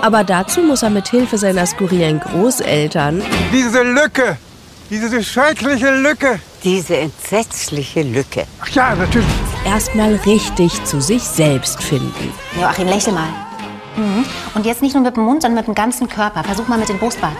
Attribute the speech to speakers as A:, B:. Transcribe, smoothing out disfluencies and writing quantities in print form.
A: Aber dazu muss er mit Hilfe seiner skurrilen Großeltern
B: Diese Lücke, diese schreckliche Lücke.
C: Diese entsetzliche Lücke.
B: Ach ja, natürlich.
A: erstmal richtig zu sich selbst finden.
D: Joachim, lächel mal. Und jetzt nicht nur mit dem Mund, sondern mit dem ganzen Körper. Versuch mal mit dem Brustbart.